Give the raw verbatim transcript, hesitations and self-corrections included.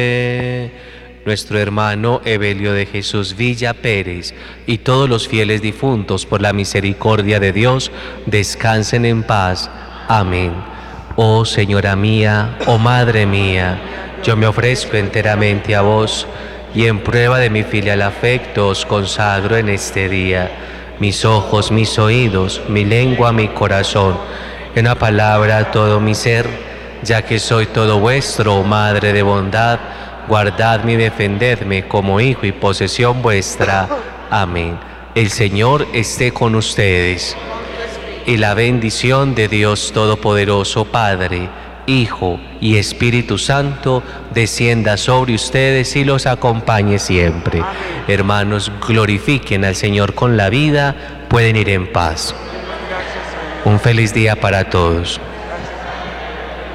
nuestro hermano Evelio de Jesús Villa Pérez y todos los fieles difuntos, por la misericordia de Dios, descansen en paz. Amén. Oh Señora mía, oh Madre mía, yo me ofrezco enteramente a vos, y en prueba de mi filial afecto os consagro en este día mis ojos, mis oídos, mi lengua, mi corazón, en una palabra todo mi ser, ya que soy todo vuestro, oh Madre de bondad. Guardadme y defendedme como hijo y posesión vuestra. Amén. El Señor esté con ustedes. Y la bendición de Dios Todopoderoso, Padre, Hijo y Espíritu Santo, descienda sobre ustedes y los acompañe siempre. Amén. Hermanos, glorifiquen al Señor con la vida. Pueden ir en paz. Un feliz día para todos.